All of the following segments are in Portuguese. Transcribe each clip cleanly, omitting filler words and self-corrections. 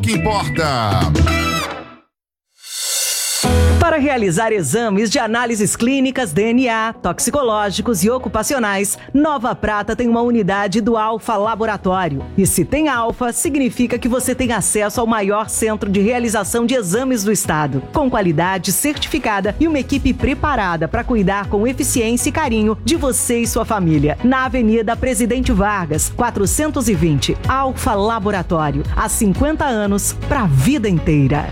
Que importa. Para realizar exames de análises clínicas, DNA, toxicológicos e ocupacionais, Nova Prata tem uma unidade do Alfa Laboratório. E se tem Alfa, significa que você tem acesso ao maior centro de realização de exames do estado, com qualidade certificada e uma equipe preparada para cuidar com eficiência e carinho de você e sua família. Na Avenida Presidente Vargas, 420, Alfa Laboratório. Há 50 anos, para a vida inteira.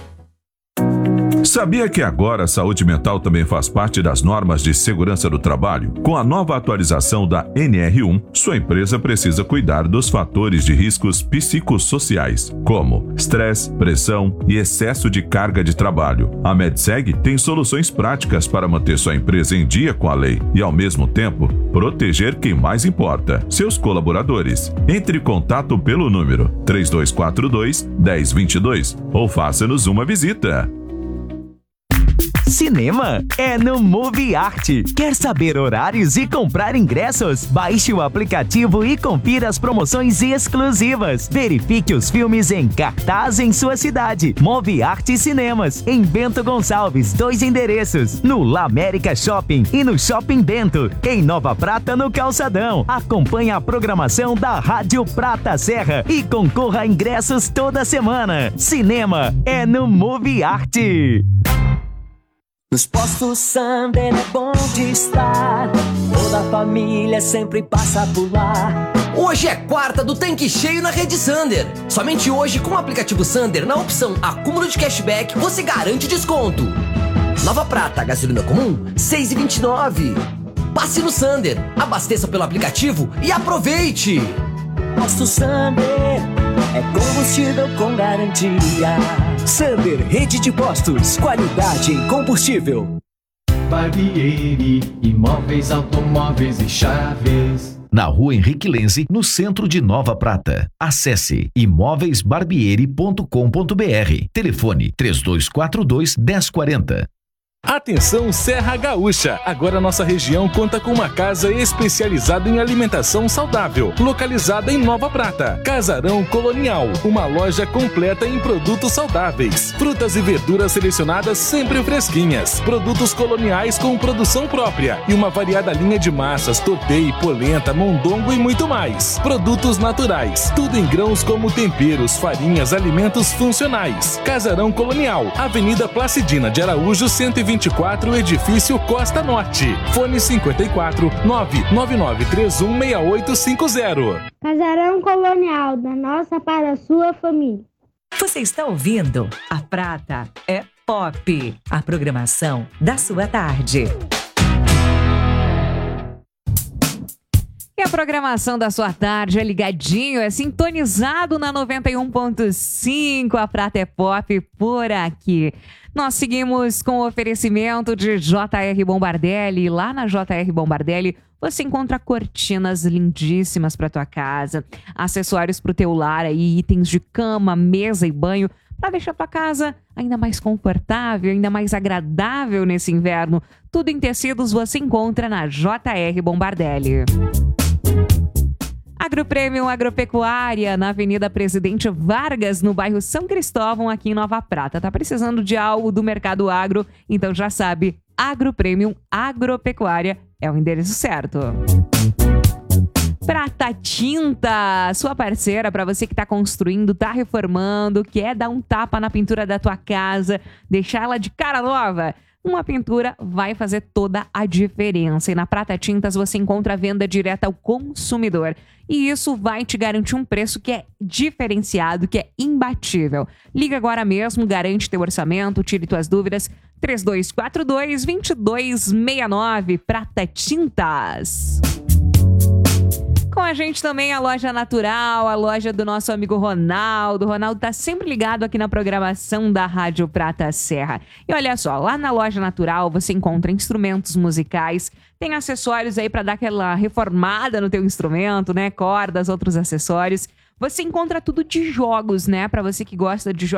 Sabia que agora a saúde mental também faz parte das normas de segurança do trabalho? Com a nova atualização da NR1, sua empresa precisa cuidar dos fatores de riscos psicossociais, como estresse, pressão e excesso de carga de trabalho. A MedSeg tem soluções práticas para manter sua empresa em dia com a lei e, ao mesmo tempo, proteger quem mais importa, seus colaboradores. Entre em contato pelo número 3242-1022 ou faça-nos uma visita. Cinema é no Movie Art. Quer saber horários e comprar ingressos? Baixe o aplicativo e confira as promoções exclusivas. Verifique os filmes em cartaz em sua cidade. Movie Art Cinemas, em Bento Gonçalves, 2 endereços, no La América Shopping e no Shopping Bento. Em Nova Prata, no Calçadão. Acompanhe a programação da Rádio Prata Serra e concorra a ingressos toda semana. Cinema é no Movie Art. Nos postos Sander é bom de estar, toda a família sempre passa por lá. Hoje é quarta do tanque cheio na rede Sander. Somente hoje, com o aplicativo Sander, na opção acúmulo de cashback, você garante desconto. Nova Prata, gasolina comum, 6,29. Passe no Sander, abasteça pelo aplicativo e aproveite. Posto Sander é combustível com garantia. Sander, rede de postos, qualidade em combustível. Barbieri, imóveis, automóveis e chaves. Na Rua Henrique Lenze, no centro de Nova Prata. Acesse imóveisbarbieri.com.br. Telefone 3242-1040. Atenção Serra Gaúcha! Agora nossa região conta com uma casa especializada em alimentação saudável, localizada em Nova Prata. Casarão Colonial, uma loja completa em produtos saudáveis. Frutas e verduras selecionadas sempre fresquinhas. Produtos coloniais com produção própria e uma variada linha de massas, tortei, polenta, mondongo e muito mais. Produtos naturais, tudo em grãos como temperos, farinhas, alimentos funcionais. Casarão Colonial, Avenida Placidina de Araújo, 124, edifício Costa Norte. Fone 54 999316850. Casarão Colonial, da nossa para a sua família. Você está ouvindo A Prata é Pop, a programação da sua tarde. E a programação da sua tarde é ligadinho, é sintonizado na 91.5, A Prata é Pop por aqui. Nós seguimos com o oferecimento de JR Bombardelli. E lá na JR Bombardelli você encontra cortinas lindíssimas para tua casa, acessórios para o teu lar, aí, itens de cama, mesa e banho, para deixar tua casa ainda mais confortável, ainda mais agradável nesse inverno. Tudo em tecidos você encontra na JR Bombardelli. Agropremium Agropecuária, na Avenida Presidente Vargas, no bairro São Cristóvão, aqui em Nova Prata. Tá precisando de algo do mercado agro? Então já sabe, Agropremium Agropecuária é o endereço certo. Prata Tinta, sua parceira para você que está construindo, está reformando, quer dar um tapa na pintura da tua casa, deixar ela de cara nova. Uma pintura vai fazer toda a diferença. E na Prata Tintas você encontra a venda direta ao consumidor. E isso vai te garantir um preço que é diferenciado, que é imbatível. Liga agora mesmo, garante teu orçamento, tire tuas dúvidas. 3242-2269. Prata Tintas. Com a gente também a Loja Natural, a loja do nosso amigo Ronaldo. O Ronaldo tá sempre ligado aqui na programação da Rádio Prata Serra. E olha só, lá na Loja Natural você encontra instrumentos musicais, tem acessórios aí para dar aquela reformada no teu instrumento, né? Cordas, outros acessórios. Você encontra tudo de jogos, né? Para você que gosta de jogos.